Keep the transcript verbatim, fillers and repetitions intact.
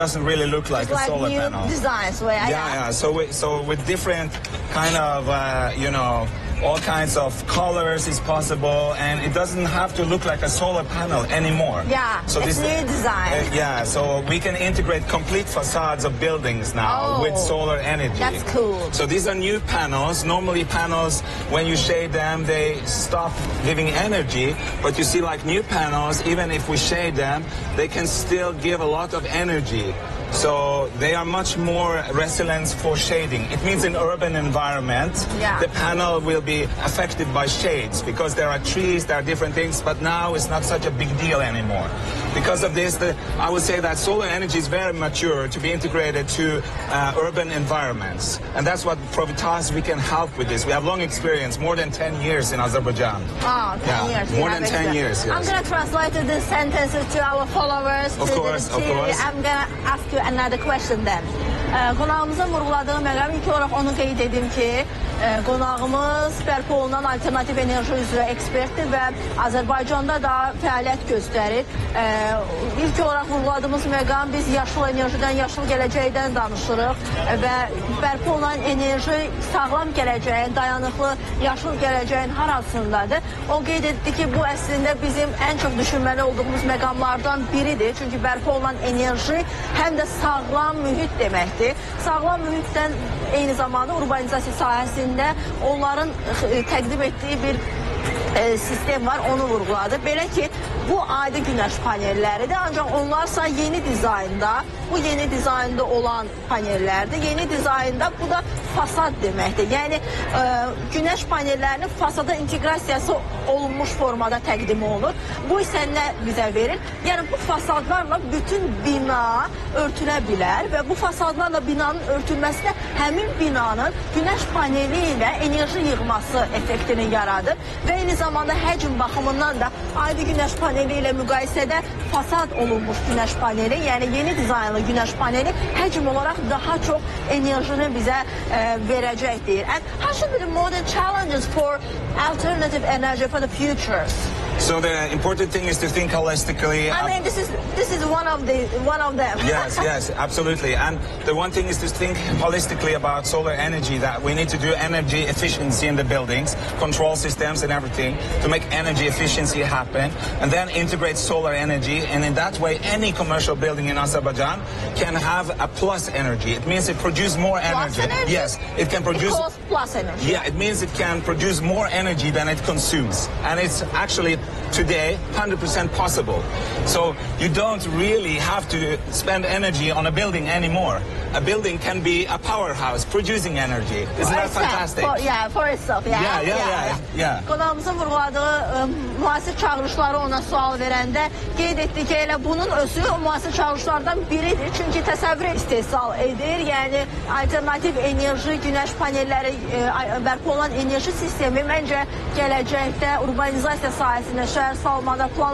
doesn't really look like It's a like solar new panel. designs. Where Yeah, yeah. So, we, so with different kind of, uh, you know, all kinds of colors is possible, and it doesn't have to look like a solar panel anymore. Yeah, so it's this, new design. Uh, yeah, so we can integrate complete facades of buildings now Oh, with solar energy. that's cool. So these are new panels. Normally panels, when you shade them, they stop giving energy, but you see like new panels, even if we shade them, they can still give a lot of energy. So they are much more resilient for shading. It means in urban environment, yeah. the panel will be affected by shades because there are trees, there are different things, but now it's not such a big deal anymore. Because of this, the, I would say that solar energy is very mature to be integrated to uh, urban environments. And that's what Provitas, we can help with this. We have long experience, more than ten years in Azerbaijan. Oh, ten yeah, years. More than ten years, yes. I'm going to translate this sentence to our followers. Of to course, the, of course. I'm going to ask you another question then. E, qonağımızın vurguladığı məqam ilk olaraq onu qeyd edim ki, e, qonağımız bərpa olunan alternativ enerji üzrə ekspertdir və Azərbaycanda da fəaliyyət göstərir. E, ilk olaraq vurguladığımız məqam biz yaşıl enerjidən, yaşıl gələcəkdən danışırıq e, və bərpa olunan enerji sağlam gələcəyin, dayanıqlı yaşıl gələcəyin harasındadır. O qeyd etdi ki, bu əslində bizim ən çox düşünməli olduğumuz məqamlardan biridir. Çünki bərpa olunan enerji həm də sağlam mühit deməkdir. Sağlam mühitdən eyni zamanda urbanizasiya sahəsində onların təqdim etdiyi bir e, sistem var, onu vurguladı. Belə ki, bu adi günəş panelləridir, ancaq onlarsa yeni dizaynda, bu yeni dizaynda olan panellərdir. Yeni dizaynda bu da fasad deməkdir. Yəni, e, günəş panellərinin fasada inteqrasiyası olunmuş formada təqdimi olur. Bu isə nə bizə verir? Yəni, bu fasadlarla bütün bina örtülə bilər və bu fasadlarla binanın örtülməsi də həmin binanın günəş paneli ilə enerji yığması effektini yaradır və eyni zamanda həcm baxımından da adi günəş paneli ilə müqayisədə fasad olunmuş günəş paneli, yəni yeni dizaynlı günəş paneli həcm olaraq daha çox enerjini bizə e, verəcəkdir. And how should be the modern challenges for alternative energy for the future? So the important thing is to think holistically. I mean, this is this is one of the one of them. Yes, yes, absolutely. And the one thing is to think holistically about solar energy, that we need to do energy efficiency in the buildings, control systems and everything to make energy efficiency happen, and then integrate solar energy. And in that way, any commercial building in Azerbaijan can have a plus energy. It means it produces more Plus energy. energy? Yes, it can produce. It calls plus energy. Yeah, it means it can produce more energy than it consumes. And it's actually today one hundred percent possible. So you don't really have to spend energy on a building anymore. A building can be a powerhouse producing energy. Isn't that fantastic? For, yeah, for itself. Yeah, Yeah, yeah, yeah, yeah. Qonağımızın vurguladığı e, müasir çağırışları ona sual verəndə qeyd etdi ki, elə bunun özü o müasir çağırışlardan biridir. Çünki təsəvvür istehsal edir. Yəni alternativ enerji, günəş panelləri, e, bərpa olan enerji sistemi məncə gələcəkdə urbanizasiya sahəsində, şəhər salmada, plan